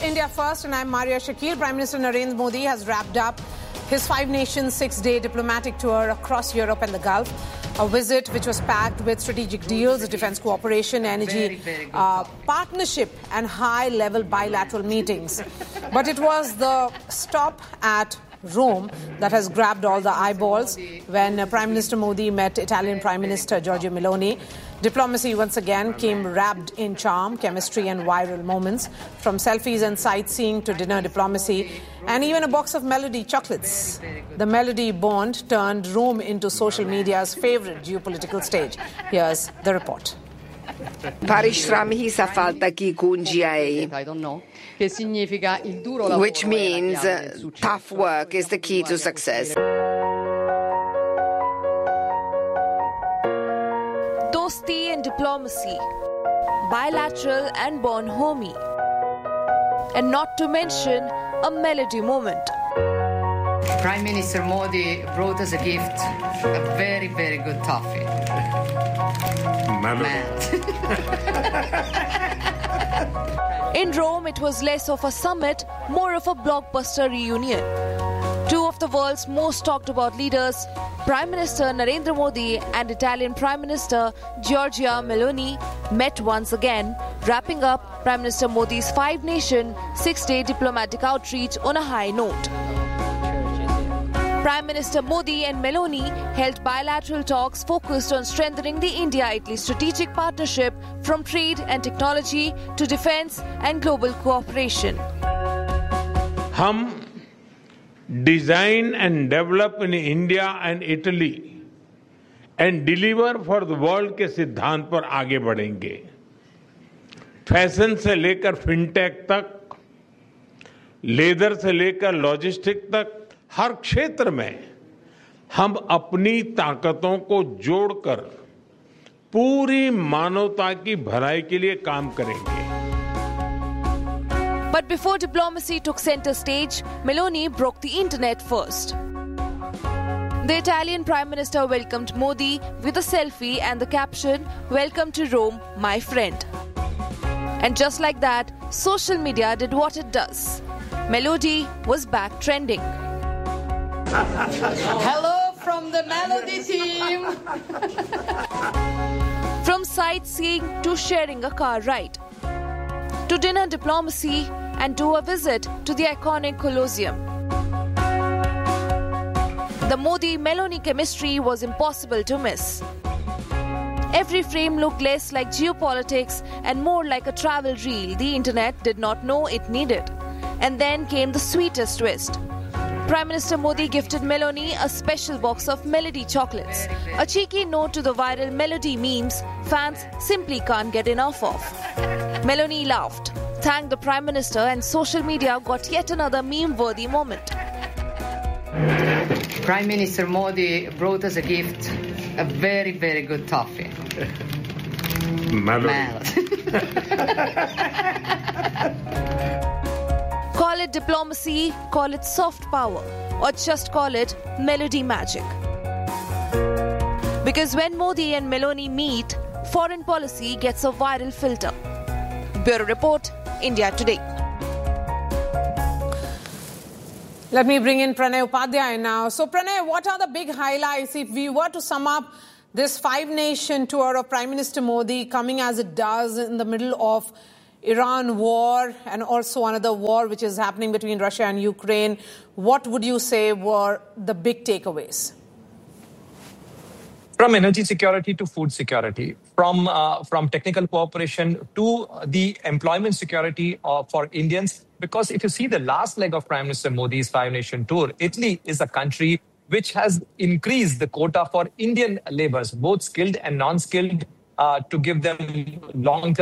India First, and I'm Maria Shakil. Prime Minister Narendra Modi has wrapped up his 5-nation, 6-day diplomatic tour across Europe and the Gulf. A visit which was packed with strategic deals, defense cooperation, energy partnership and high-level bilateral meetings. But it was the stop at Rome that has grabbed all the eyeballs when Prime Minister Modi met Italian Prime Minister Giorgia Meloni. Diplomacy once again came wrapped in charm, chemistry and viral moments, from selfies and sightseeing to dinner diplomacy and even a box of Melody chocolates. The Melody bond turned Rome into social media's favorite geopolitical stage. Here's the report. Parishrami sa falta ki kunjiai, which means tough work is the key to success. Dosti and diplomacy, bilateral and bonhomie, and not to mention a Melody moment. Prime Minister Modi brought us a gift, a very, very good toffee. In Rome, it was less of a summit, more of a blockbuster reunion. Two of the world's most talked about leaders, Prime Minister Narendra Modi and Italian Prime Minister Giorgia Meloni, met once again, wrapping up Prime Minister Modi's 5-nation, 6-day diplomatic outreach on a high note. Prime Minister Modi and Meloni held bilateral talks focused on strengthening the India-Italy strategic partnership, from trade and technology to defense and global cooperation. हम design and develop in India and Italy and deliver for the world के सिद्धांत पर आगे बढ़ेंगे. Fashion से लेकर fintech तक, leather से लेकर लॉजिस्टिक तक, हर क्षेत्र में हम अपनी ताकतों को जोड़कर पूरी मानवता की भलाई के लिए काम करेंगे. But before diplomacy took center stage, Meloni broke the internet first. The Italian Prime Minister welcomed Modi with a selfie and the caption, "Welcome to Rome, my friend." And just like that, social media did what it does. Melody was back trending. Hello from the Melody team. From sightseeing to sharing a car ride, to dinner diplomacy and to a visit to the iconic Colosseum. The Modi-Meloni chemistry was impossible to miss. Every frame looked less like geopolitics and more like a travel reel the internet did not know it needed. And then came the sweetest twist. Prime Minister Modi gifted Meloni a special box of Melody chocolates, a cheeky note to the viral Melody memes fans simply can't get enough of. Meloni laughed, thanked the Prime Minister, and social media got yet another meme-worthy moment. Prime Minister Modi brought us a gift, a very, very good toffee. Call it diplomacy, call it soft power, or just call it Melody magic. Because when Modi and Meloni meet, foreign policy gets a viral filter. Bureau Report, India Today. Let me bring in Pranay Upadhyay now. So Pranay, what are the big highlights if we were to sum up this 5-nation tour of Prime Minister Modi coming as it does in the middle of Iran war and also another war which is happening between Russia and Ukraine? What would you say were the big takeaways? From energy security to food security, from technical cooperation to the employment security for Indians. Because if you see the last leg of Prime Minister Modi's 5-nation tour, Italy is a country which has increased the quota for Indian laborers, both skilled and non-skilled, to give them long-term